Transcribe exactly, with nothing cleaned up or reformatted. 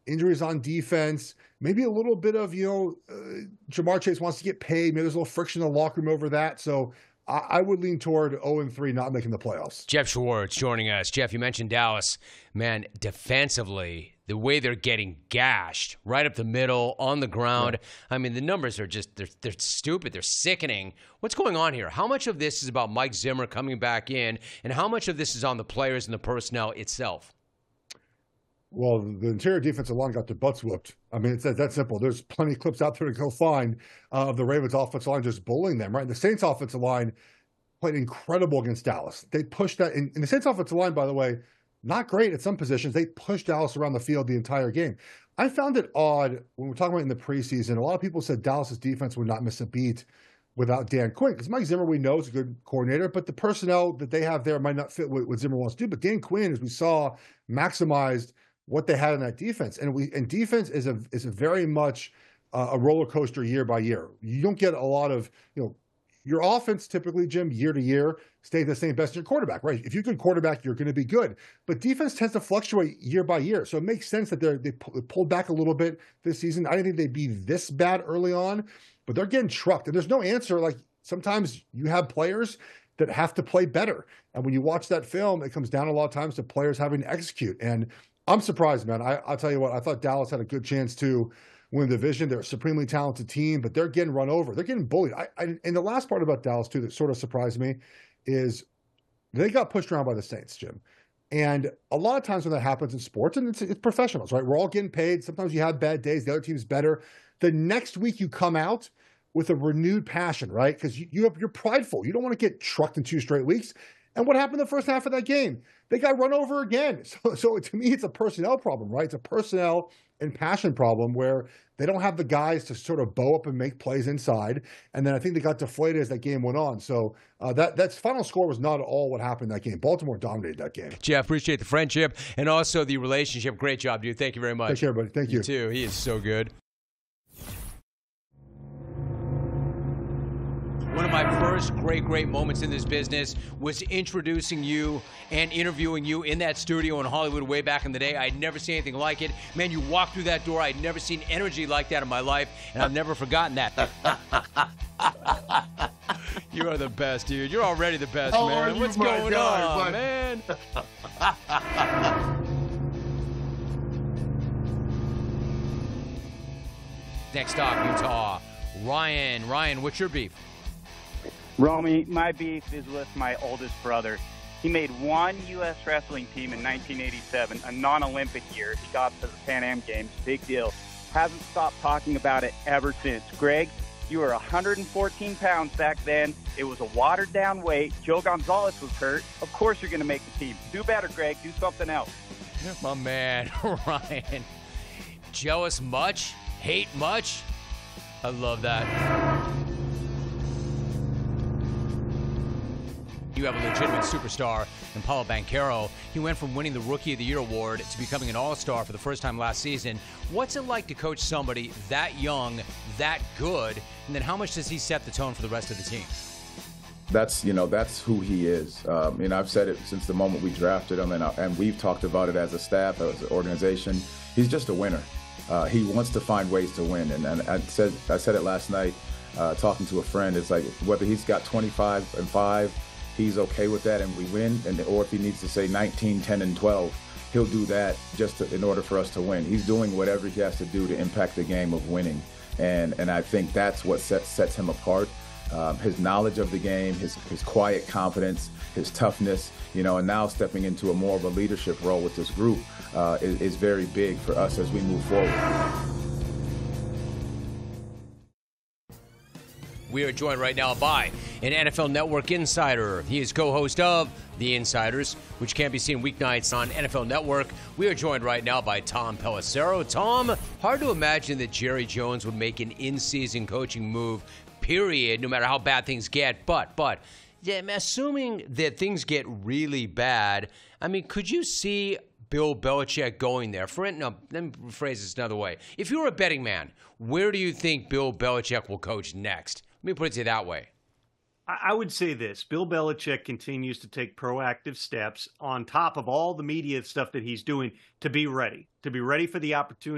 injuries on defense, maybe a little bit of, you know, uh, Jamar Chase wants to get paid. Maybe there's a little friction in the locker room over that. So I, I would lean toward oh and three, not making the playoffs. Jeff Schwartz joining us. Jeff, you mentioned Dallas. Man, defensively, the way they're getting gashed right up the middle, on the ground. Yeah. I mean, the numbers are just, they're, they're stupid. They're sickening. What's going on here? How much of this is about Mike Zimmer coming back in, and how much of this is on the players and the personnel itself? Well, the interior defensive line got their butts whooped. I mean, it's that, that simple. There's plenty of clips out there to go find uh, of the Ravens offensive line just bullying them, right? And the Saints offensive line played incredible against Dallas. They pushed that. And, and the Saints offensive line, by the way, not great at some positions. They pushed Dallas around the field the entire game. I found it odd when we're talking about in the preseason. A lot of people said Dallas's defense would not miss a beat without Dan Quinn, because Mike Zimmer, we know, is a good coordinator, but the personnel that they have there might not fit what, what Zimmer wants to do. But Dan Quinn, as we saw, maximized what they had in that defense. And we and defense is a is a very much uh, a roller coaster year by year. You don't get a lot of, you know, your offense typically, Jim, year to year, stays the same best as your quarterback, right? If you're a good quarterback, you're going to be good. But defense tends to fluctuate year by year. So it makes sense that they're, they pulled back a little bit this season. I didn't think they'd be this bad early on, but they're getting trucked. And there's no answer. Like, sometimes you have players that have to play better. And when you watch that film, it comes down a lot of times to players having to execute. And I'm surprised, man. I, I'll tell you what, I thought Dallas had a good chance to win the division. They're a supremely talented team, but they're getting run over. They're getting bullied. I, I, and the last part about Dallas, too, that sort of surprised me is they got pushed around by the Saints, Jim. And a lot of times when that happens in sports, and it's, it's professionals, right? We're all getting paid. Sometimes you have bad days. The other team's better. The next week you come out with a renewed passion, right? Because you, you have, you're prideful. You don't want to get trucked in two straight weeks. And what happened the first half of that game? They got run over again. So, so to me, it's a personnel problem, right? It's a personnel and passion problem where they don't have the guys to sort of bow up and make plays inside. And then I think they got deflated as that game went on. So uh, that that final score was not at all what happened in that game. Baltimore dominated that game. Jeff, appreciate the friendship and also the relationship. Great job, dude. Thank you very much. Take care, buddy. Thank you. You too. He is so good. One of my first great, great moments in this business was introducing you and interviewing you in that studio in Hollywood way back in the day. I'd never seen anything like it. Man, you walked through that door. I'd never seen energy like that in my life, and I've never forgotten that. You are the best, dude. You're already the best, How man. are you, What's my going guy, on, bud? man? Next stop, Utah. Ryan. Ryan, what's your beef? Romy, my beef is with my oldest brother. He made one U S wrestling team in nineteen eighty-seven, a non-Olympic year. He got to the Pan Am Games, big deal. Hasn't stopped talking about it ever since. Greg, you were one hundred fourteen pounds back then. It was a watered-down weight. Joe Gonzalez was hurt. Of course you're going to make the team. Do better, Greg. Do something else. My man, Ryan. Jealous much? Hate much? I love that. You have a legitimate superstar in Paulo Banchero. He went from winning the Rookie of the Year award to becoming an all-star for the first time last season. What's it like to coach somebody that young, that good, and then how much does he set the tone for the rest of the team? That's, you know, that's who he is. Um, and I've said it since the moment we drafted him, and, uh, and we've talked about it as a staff, as an organization. He's just a winner. Uh, he wants to find ways to win. And, and I said I said it last night uh, talking to a friend. It's like whether he's got twenty-five and five, he's okay with that and we win, and or if he needs to say nineteen, ten, and twelve, he'll do that just to, in order for us to win. He's doing whatever he has to do to impact the game of winning, and and I think that's what sets sets him apart. Um, his knowledge of the game, his his quiet confidence, his toughness, you know, and now stepping into a more of a leadership role with this group uh, is, is very big for us as we move forward. We are joined right now by an N F L Network insider. He is co-host of The Insiders, which can be seen weeknights on N F L Network. We are joined right now by Tom Pelissero. Tom, hard to imagine that Jerry Jones would make an in-season coaching move, period, no matter how bad things get. But, but, yeah, assuming that things get really bad, I mean, could you see Bill Belichick going there? For no, let me rephrase this another way. If you're a betting man, where do you think Bill Belichick will coach next? Let me put it to you that way. I would say this. Bill Belichick continues to take proactive steps on top of all the media stuff that he's doing to be ready, to be ready for the opportunity.